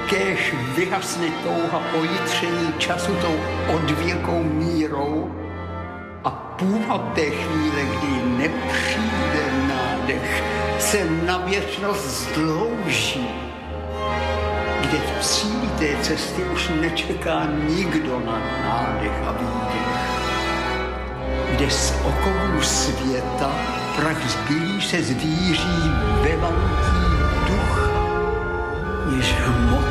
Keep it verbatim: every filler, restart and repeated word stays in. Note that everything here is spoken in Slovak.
kéž vyhasne touha po jitření času tou odvěkou mírou a půl od té chvíle, kdy nepřijde nádech, se na věčnost zdlouží, kde v cíli té cesty už nečeká nikdo na nádech a výdech, kde z okovů světa prach zbylý se zvíří ve valutí ducha, jež hmot